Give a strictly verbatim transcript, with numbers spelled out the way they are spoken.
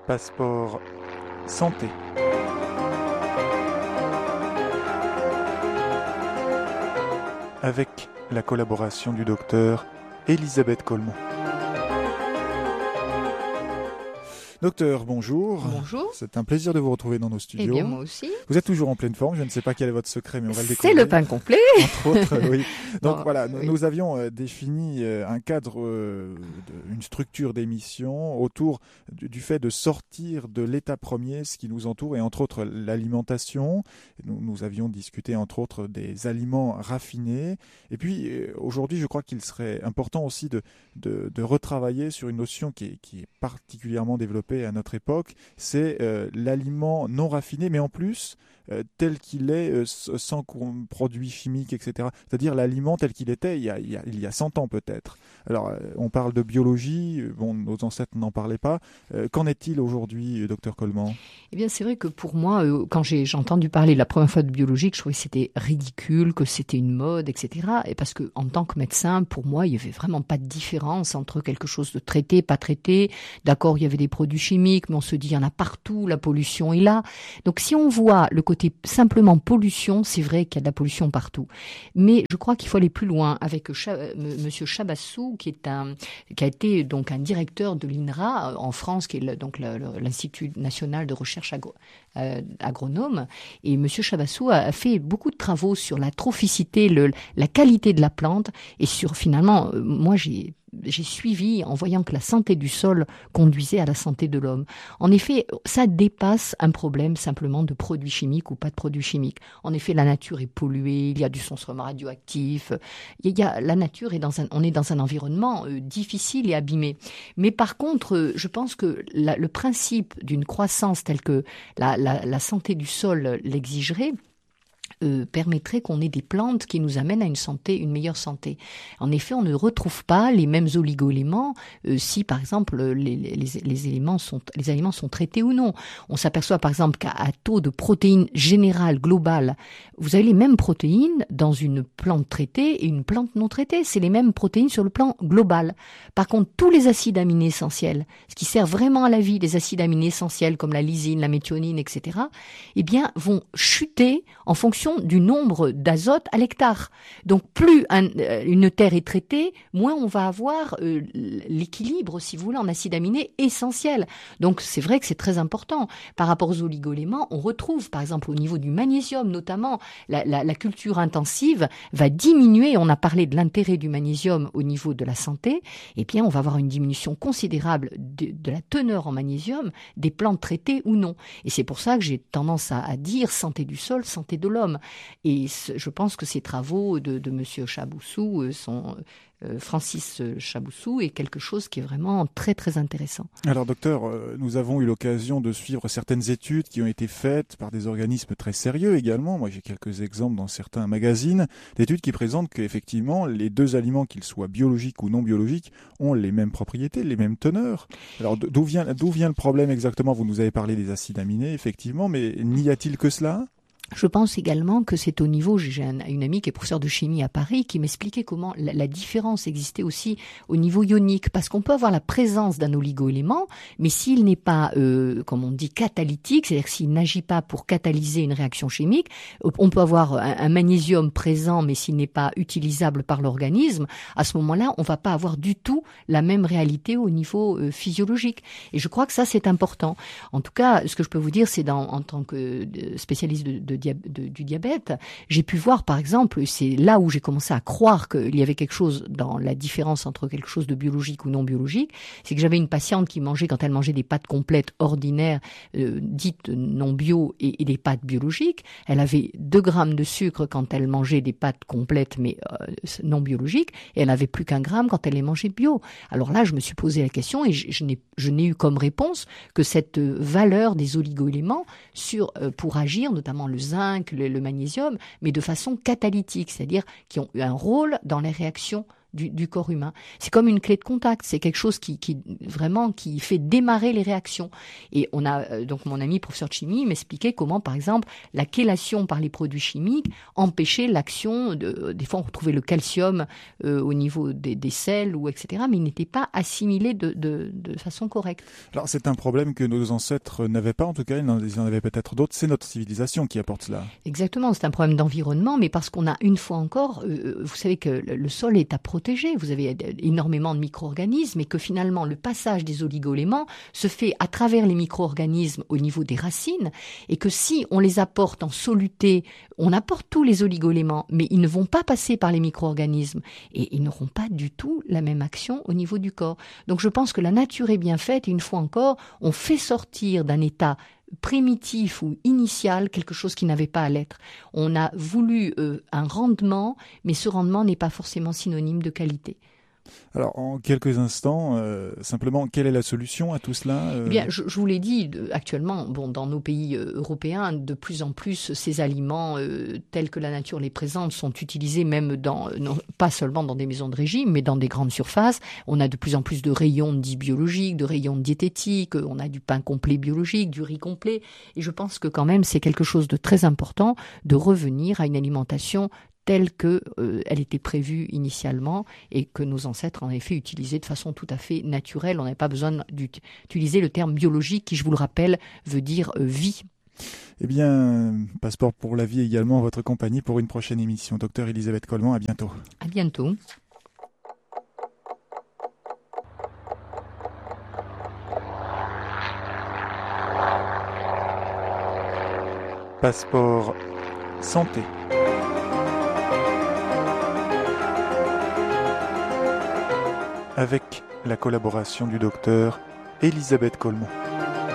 Passeport santé. Avec la collaboration du docteur Elisabeth Colmont. Docteur, bonjour. Bonjour. C'est un plaisir de vous retrouver dans nos studios. Eh bien, moi aussi. Vous êtes toujours en pleine forme. Je ne sais pas quel est votre secret, mais on va le découvrir. C'est le pain complet. Entre autres, oui. Donc Bon, voilà, oui. nous avions euh, défini euh, un cadre, euh, de, une structure d'émission autour du, du fait de sortir de l'état premier, ce qui nous entoure, et entre autres l'alimentation. Nous, nous avions discuté entre autres des aliments raffinés. Et puis euh, aujourd'hui, je crois qu'il serait important aussi de, de, de retravailler sur une notion qui est, qui est particulièrement développée à notre époque, c'est euh, l'aliment non raffiné, mais en plus euh, tel qu'il est, euh, sans produits chimiques, et cetera. C'est-à-dire l'aliment tel qu'il était il y a, il y a, il y a cent ans peut-être. Alors, euh, on parle de biologie, bon, nos ancêtres n'en parlaient pas. Euh, qu'en est-il aujourd'hui, docteur Colmont ? Eh bien, c'est vrai que pour moi, euh, quand j'ai, j'ai entendu parler la première fois de biologique, je trouvais que c'était ridicule, que c'était une mode, et cetera. Et parce que, en tant que médecin, pour moi, il n'y avait vraiment pas de différence entre quelque chose de traité, pas traité. D'accord, il y avait des produits chimiques, mais on se dit, il y en a partout, la pollution est là. Donc, si on voit le côté simplement pollution, c'est vrai qu'il y a de la pollution partout. Mais je crois qu'il faut aller plus loin avec Cha- Monsieur Chabassou, qui est un, qui a été donc un directeur de l'I N R A en France, qui est le, donc le, le, l'Institut national de recherche agro, euh, agronome. Et Monsieur Chabassou a, a fait beaucoup de travaux sur la trophicité, le, la qualité de la plante, et sur finalement, euh, moi j'ai j'ai suivi en voyant que la santé du sol conduisait à la santé de l'homme. En effet, ça dépasse un problème simplement de produits chimiques ou pas de produits chimiques. En effet, la nature est polluée, il y a du sonnement radioactif, il y a, la nature est dans un, on est dans un environnement euh, difficile et abîmé. Mais par contre, euh, je pense que la, le principe d'une croissance telle que la, la, la santé du sol l'exigerait, Euh, permettrait qu'on ait des plantes qui nous amènent à une santé, une meilleure santé. En effet, on ne retrouve pas les mêmes oligo-éléments euh, si, par exemple, les, les, les éléments sont, les aliments sont traités ou non. On s'aperçoit, par exemple, qu'à à taux de protéines générales, globales, vous avez les mêmes protéines dans une plante traitée et une plante non traitée. C'est les mêmes protéines sur le plan global. Par contre, tous les acides aminés essentiels, ce qui sert vraiment à la vie, les acides aminés essentiels comme la lysine, la méthionine, et cetera, eh bien, vont chuter en fonction du nombre d'azote à l'hectare. Donc plus un, une terre est traitée, moins on va avoir euh, l'équilibre, si vous voulez, en acides aminés essentiels. Donc c'est vrai que c'est très important. Par rapport aux oligo-éléments, on retrouve par exemple au niveau du magnésium, notamment la, la, la culture intensive va diminuer. On a parlé de l'intérêt du magnésium au niveau de la santé. Eh bien, on va avoir une diminution considérable de, de la teneur en magnésium des plantes traitées ou non. Et c'est pour ça que j'ai tendance à, à dire santé du sol, santé de l'homme. Et je pense que ces travaux de, de Monsieur Chabassou sont, euh, Francis Chabassou, est quelque chose qui est vraiment très très intéressant. Alors docteur, euh, nous avons eu l'occasion de suivre certaines études qui ont été faites par des organismes très sérieux également. Moi j'ai quelques exemples dans certains magazines, d'études qui présentent qu'effectivement les deux aliments, qu'ils soient biologiques ou non biologiques, ont les mêmes propriétés, les mêmes teneurs. Alors d'où vient, d'où vient le problème exactement ? Vous nous avez parlé des acides aminés, effectivement, mais n'y a-t-il que cela ? Je pense également que c'est au niveau, j'ai un, une amie qui est professeure de chimie à Paris qui m'expliquait comment la, la différence existait aussi au niveau ionique, parce qu'on peut avoir la présence d'un oligo-élément, mais s'il n'est pas, euh, comme on dit, catalytique, c'est-à-dire s'il n'agit pas pour catalyser une réaction chimique, on peut avoir un, un magnésium présent, mais s'il n'est pas utilisable par l'organisme, à ce moment-là, on va pas avoir du tout la même réalité au niveau euh, physiologique. Et je crois que ça, c'est important. En tout cas, ce que je peux vous dire, c'est dans, en tant que spécialiste de, de De, du diabète, j'ai pu voir par exemple, c'est là où j'ai commencé à croire qu'il y avait quelque chose dans la différence entre quelque chose de biologique ou non biologique, c'est que j'avais une patiente qui mangeait, quand elle mangeait des pâtes complètes ordinaires, euh, dites non bio, et, et des pâtes biologiques, elle avait deux grammes de sucre quand elle mangeait des pâtes complètes mais euh, non biologiques, et elle avait plus qu'un gramme quand elle les mangeait bio. Alors là, je me suis posé la question et je, je, n'ai, je n'ai eu comme réponse que cette valeur des oligo-éléments sur, euh, pour agir, notamment le zinc, le, le magnésium, mais de façon catalytique, c'est-à-dire qui ont eu un rôle dans les réactions du, du corps humain. C'est comme une clé de contact, c'est quelque chose qui, qui vraiment qui fait démarrer les réactions. Et on a donc mon ami professeur de chimie m'expliquait comment, par exemple, la chélation par les produits chimiques empêchait l'action. De, des fois, on retrouvait le calcium euh, au niveau des, des selles ou et cetera, mais il n'était pas assimilé de, de, de façon correcte. Alors c'est un problème que nos ancêtres n'avaient pas, en tout cas, ils en avaient peut-être d'autres. C'est notre civilisation qui apporte cela. Exactement, c'est un problème d'environnement, mais parce qu'on a une fois encore, euh, vous savez que le sol est à protéger, vous avez énormément de micro-organismes et que finalement le passage des oligoéléments se fait à travers les micro-organismes au niveau des racines et que si on les apporte en soluté, on apporte tous les oligoéléments, mais ils ne vont pas passer par les micro-organismes et ils n'auront pas du tout la même action au niveau du corps. Donc je pense que la nature est bien faite et une fois encore, on fait sortir d'un état primitif ou initial quelque chose qui n'avait pas à l'être. On a voulu euh, un rendement, mais ce rendement n'est pas forcément synonyme de qualité. Alors, en quelques instants, euh, simplement, quelle est la solution à tout cela euh... Eh bien, je, je vous l'ai dit, actuellement, bon, dans nos pays euh, européens, de plus en plus, ces aliments euh, tels que la nature les présente sont utilisés même dans, non, pas seulement dans des maisons de régime, mais dans des grandes surfaces. On a de plus en plus de rayons dits biologiques, de rayons diététiques, on a du pain complet biologique, du riz complet. Et je pense que quand même, c'est quelque chose de très important de revenir à une alimentation telle qu'elle euh, était prévue initialement et que nos ancêtres en avaient fait utiliser de façon tout à fait naturelle. On n'avait pas besoin d'utiliser le terme biologique qui, je vous le rappelle, veut dire euh, vie. Eh bien, Passeport pour la vie également en votre compagnie pour une prochaine émission. Docteur Elisabeth Coleman, à bientôt. À bientôt. Passeport santé. Avec la collaboration du docteur Elisabeth Coleman.